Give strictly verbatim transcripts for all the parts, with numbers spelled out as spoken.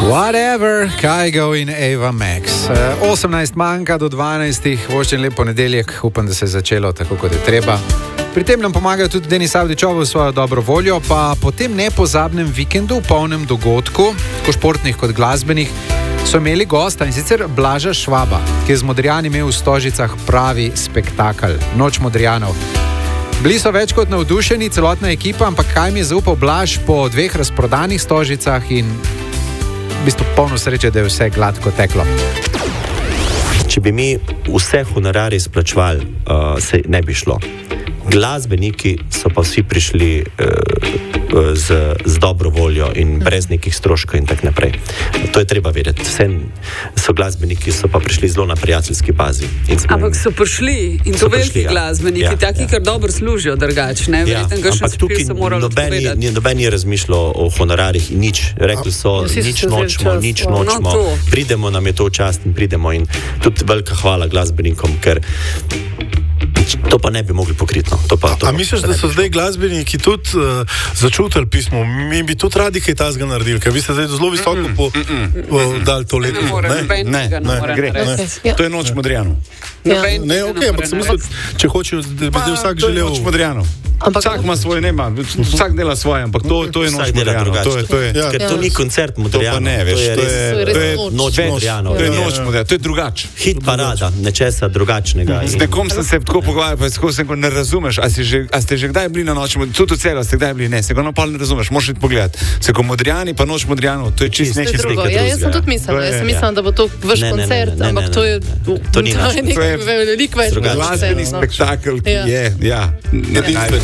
Whatever, Kygo in Ava Max. osemnajst manjka do dvanajstih, voščen lep ponedeljek, upam, da se je začelo tako, kot je treba. Pri tem nam pomagajo tudi Denis Avdićov v svojo dobro voljo, pa po tem nepozabnem vikendu, polnem dogodku, tako športnih kot glasbenih, so imeli gosta, in sicer Blaža Švaba, ki je z Modrijani imel v Stožicah pravi spektakel, Noč Modrijanov. Bili so več kot navdušeni, celotna ekipa, ampak kaj mi je zaupal Blaž po dveh razprodanih Stožicah in v bistvu polno sreče, da je vse gladko teklo. Če bi mi vse honorarje izplačevali, uh, se ne bi šlo. Glasbeniki so pa vsi prišli uh, z, z dobro voljo in brez nekih stroškov in tak naprej. To je treba vedeti. Vse so glasbeniki, so pa prišli zelo na prijateljski bazi. Ampak so prišli in to veliki ja. glasbeniki, ja, taki, ja. kar dobro služijo drugačne. Ja, ampak tukaj noben, noben je razmišljal o honorarjih in nič. Rekli so, A, nič nočemo, nič nočemo. No, pridemo, nam je to čast in pridemo. In tudi velika hvala glasbenikom, ker to pa ne bi mogli pokriti. No. To pa, to A misliš, da so zdaj glasbeniki tudi uh, začutili pismo? Mi bi tudi radi kaj tazga naredili, ker vi ste zdaj zelo visoko mm -mm, po, mm -mm, po dal to leto. Ne, ne, ne, ne, ne, gre. Ne. Ja. To je Noč Modrijanov. Ja. Ne, ok, ampak sem mislil, če hočejo, da bi zdaj vsak želel. Noč Modrijanov. Ampak vsak ima svoje, nema, vsak dela svoje, ampak to, to je Noč Modrijanov. To je, to je, ja. Ker to ni koncert Modrijanov. To pa ne, veš, to je, to je, to je Noč Modrijanov. To je Noč Modrijanov, to je drugače. Hit parada, nečesa drugačnega. Z nekom sem se tako pogovarjal, pa tako sem, ko ne razumeš, a, si že, a ste že kdaj bili na Noči Modrijanov, tudi v celo ste kdaj bili, ne, se ga no pa ne razumeš, moraš iti pogledati. Se ko Modrijani pa Noč Modrijanov, to je čist nekaj drugega. Ja, jaz sem tudi mislila, jaz sem mislila, da bo to vaš koncert, ampak to je to ni naš, to je veliko več. Glasbeni spektakel, ki je, ja, edinstven.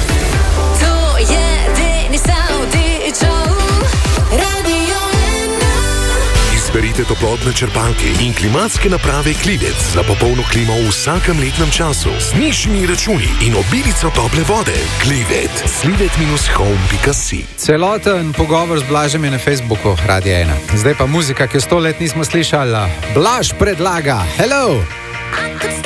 Izberite toplotne črpalke in klimatske naprave Klivec za popolno klimo v vsakem letnem času z nižjimi računi in obilico tople vode. Klivet, slivet dash home pika si. Celoten pogovor z Blažem je na Facebooku Radia ena. Zdaj pa muzika, ki jo sto let nismo slišali. Blaž predlaga. Hello!